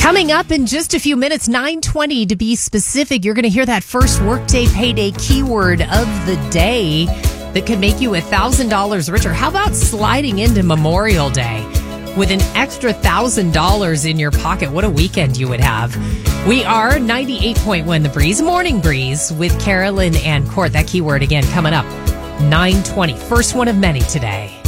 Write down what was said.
Coming up in just a few minutes, 9:20 to be specific, you're going to hear that first Workday Payday keyword of the day that could make you $1,000 richer. How about sliding into Memorial Day with an extra $1,000 in your pocket? What a weekend you would have. We are 98.1 The Breeze, Morning Breeze with Carolyn and Court. That keyword again coming up, 9:20. First one of many today.